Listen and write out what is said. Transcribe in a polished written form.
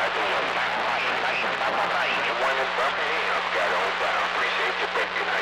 Roger. Tá aí, tá aí, tá aí. The one in Birmingham got on down. Appreciate you breaking